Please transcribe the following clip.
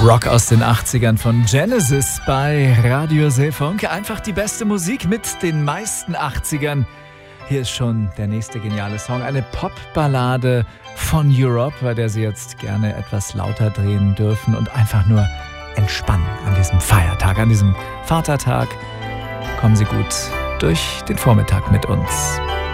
Rock aus den 80ern von Genesis bei Radio Seefunk. Einfach die beste Musik mit den meisten 80ern. Hier ist schon der nächste geniale Song. Eine Popballade von Europe, bei der Sie jetzt gerne etwas lauter drehen dürfen und einfach nur entspannen an diesem Feiertag, an diesem Vatertag. Kommen Sie gut durch den Vormittag mit uns.